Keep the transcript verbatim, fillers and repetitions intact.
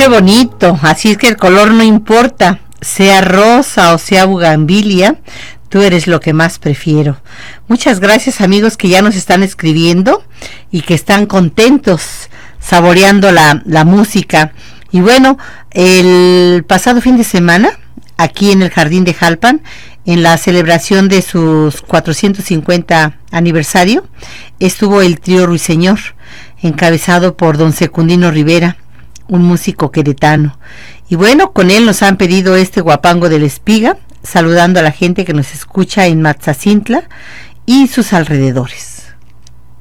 qué bonito. Así es que el color no importa, sea rosa o sea bugambilia, tú eres lo que más prefiero. Muchas gracias, amigos, que ya nos están escribiendo y que están contentos saboreando la, la música. Y bueno, el pasado fin de semana, aquí en el Jardín de Jalpan, en la celebración de sus cuatrocientos cincuenta aniversario, estuvo el trío Ruiseñor, encabezado por don Secundino Rivera, un músico queretano. Y bueno, con él nos han pedido este guapango de la espiga, saludando a la gente que nos escucha en Matzazintla y sus alrededores.